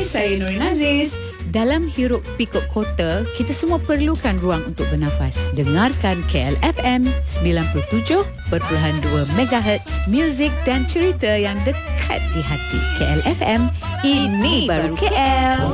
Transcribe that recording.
saya Nurin Aziz. Dalam hiruk pikuk kota, kita semua perlukan ruang untuk bernafas. Dengarkan KLFM 97.2 MHz, muzik dan cerita yang dekat di hati. KLFM, ini baru KL.